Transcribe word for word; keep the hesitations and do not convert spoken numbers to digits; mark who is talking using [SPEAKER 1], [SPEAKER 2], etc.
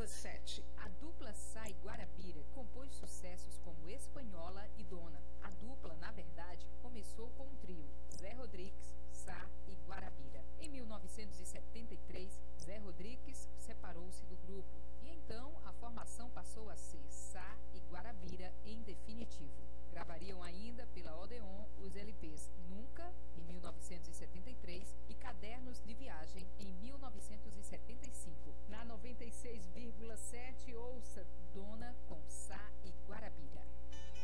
[SPEAKER 1] dezessete.
[SPEAKER 2] A dupla Sai Guarabira compôs sucessos como Espanhola